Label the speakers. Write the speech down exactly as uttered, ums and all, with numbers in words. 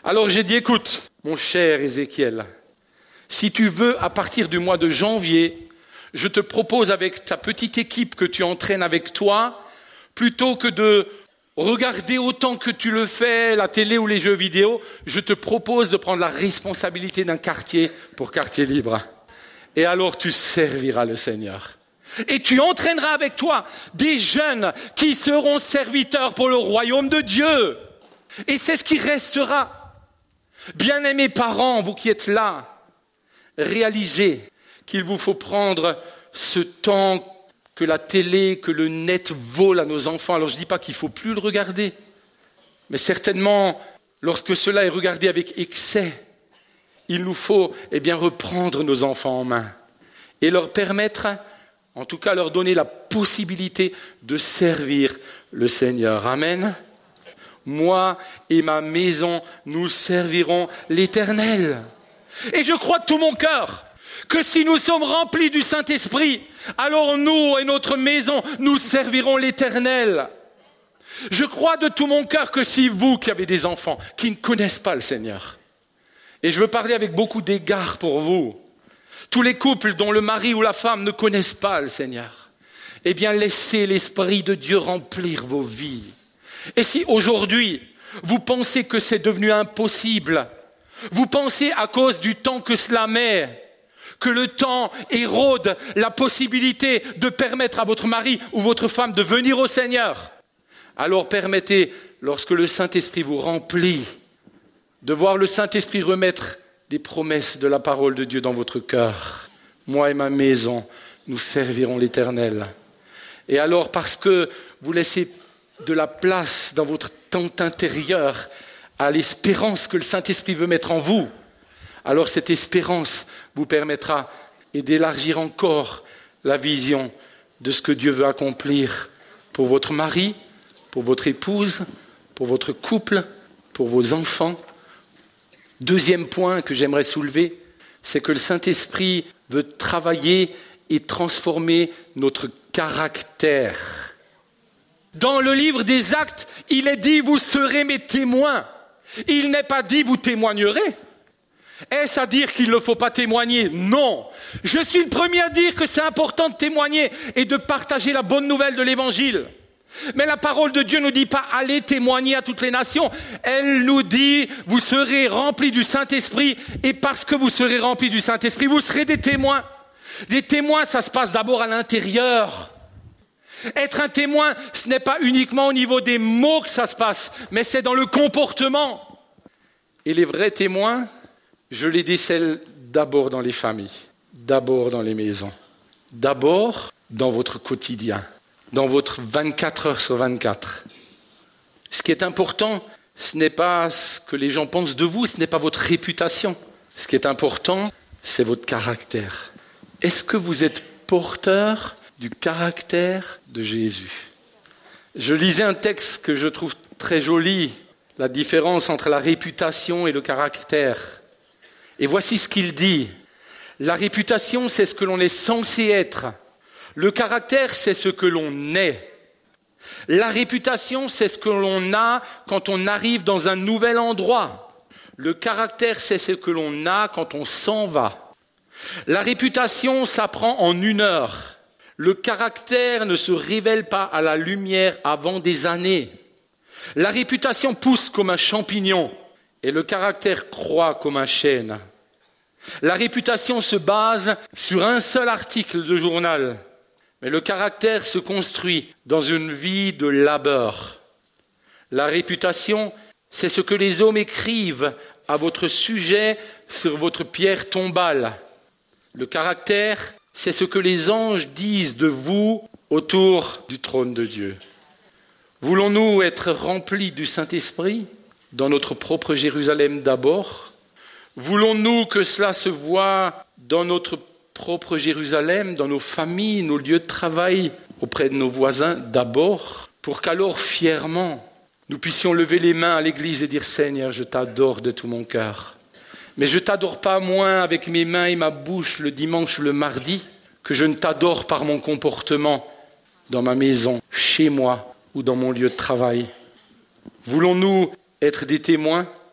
Speaker 1: Alors j'ai dit, écoute, mon cher Ézéchiel, si tu veux, à partir du mois de janvier, je te propose avec ta petite équipe que tu entraînes avec toi, plutôt que de regarder autant que tu le fais, la télé ou les jeux vidéo, je te propose de prendre la responsabilité d'un quartier pour Quartier Libre. Et alors tu serviras le Seigneur. Et tu entraîneras avec toi des jeunes qui seront serviteurs pour le royaume de Dieu. Et c'est ce qui restera. Bien-aimés parents, vous qui êtes là, réalisez qu'il vous faut prendre ce temps que la télé, que le net vole à nos enfants. Alors je ne dis pas qu'il ne faut plus le regarder, mais certainement, lorsque cela est regardé avec excès, il nous faut eh bien, reprendre nos enfants en main et leur permettre, en tout cas leur donner la possibilité de servir le Seigneur. Amen. Moi et ma maison, nous servirons l'Éternel. Et je crois de tout mon cœur que si nous sommes remplis du Saint-Esprit, alors nous et notre maison, nous servirons l'Éternel. Je crois de tout mon cœur que si vous qui avez des enfants qui ne connaissent pas le Seigneur, et je veux parler avec beaucoup d'égard pour vous, tous les couples dont le mari ou la femme ne connaissent pas le Seigneur, eh bien laissez l'Esprit de Dieu remplir vos vies. Et si aujourd'hui, vous pensez que c'est devenu impossible, vous pensez à cause du temps que cela met, que le temps érode la possibilité de permettre à votre mari ou votre femme de venir au Seigneur, alors permettez, lorsque le Saint-Esprit vous remplit, de voir le Saint-Esprit remettre des promesses de la parole de Dieu dans votre cœur. Moi et ma maison, nous servirons l'Éternel. Et alors, parce que vous laissez de la place dans votre temps intérieur à l'espérance que le Saint-Esprit veut mettre en vous, alors cette espérance vous permettra et d'élargir encore la vision de ce que Dieu veut accomplir pour votre mari, pour votre épouse, pour votre couple, pour vos enfants. Deuxième point que j'aimerais soulever, c'est que le Saint-Esprit veut travailler et transformer notre caractère. Dans le livre des Actes, il est dit « vous serez mes témoins ». Il n'est pas dit « vous témoignerez ». Est-ce à dire qu'il ne faut pas témoigner? Non. Je suis le premier à dire que c'est important de témoigner et de partager la bonne nouvelle de l'Évangile. Mais la parole de Dieu ne dit pas « allez témoigner à toutes les nations ». Elle nous dit « vous serez remplis du Saint-Esprit et parce que vous serez remplis du Saint-Esprit, vous serez des témoins ». Des témoins, ça se passe d'abord à l'intérieur. Être un témoin, ce n'est pas uniquement au niveau des mots que ça se passe, mais c'est dans le comportement. Et les vrais témoins, je les décèle d'abord dans les familles, d'abord dans les maisons, d'abord dans votre quotidien, dans votre vingt-quatre heures sur vingt-quatre. Ce qui est important, ce n'est pas ce que les gens pensent de vous, ce n'est pas votre réputation. Ce qui est important, c'est votre caractère. Est-ce que vous êtes porteur du caractère de Jésus? Je lisais un texte que je trouve très joli, la différence entre la réputation et le caractère. Et voici ce qu'il dit. La réputation, c'est ce que l'on est censé être. Le caractère, c'est ce que l'on est. La réputation, c'est ce que l'on a quand on arrive dans un nouvel endroit. Le caractère, c'est ce que l'on a quand on s'en va. La réputation s'apprend en une heure. Le caractère ne se révèle pas à la lumière avant des années. La réputation pousse comme un champignon et le caractère croît comme un chêne. La réputation se base sur un seul article de journal, mais le caractère se construit dans une vie de labeur. La réputation, c'est ce que les hommes écrivent à votre sujet sur votre pierre tombale. Le caractère, c'est ce que les anges disent de vous autour du trône de Dieu. Voulons-nous être remplis du Saint-Esprit dans notre propre Jérusalem d'abord? Voulons-nous que cela se voie dans notre propre Jérusalem, dans nos familles, nos lieux de travail, auprès de nos voisins d'abord, pour qu'alors fièrement, nous puissions lever les mains à l'église et dire « Seigneur, je t'adore de tout mon cœur ». Mais je ne t'adore pas moins avec mes mains et ma bouche le dimanche ou le mardi que je ne t'adore par mon comportement dans ma maison, chez moi ou dans mon lieu de travail. Voulons-nous être des témoins